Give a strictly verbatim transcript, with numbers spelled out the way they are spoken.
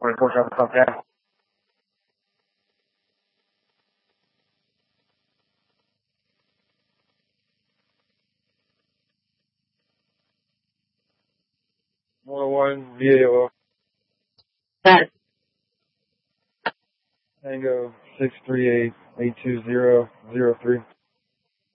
twenty-four Traffic Contact. one oh one, V A O. Got it. Tango six three eight eight two zero zero three.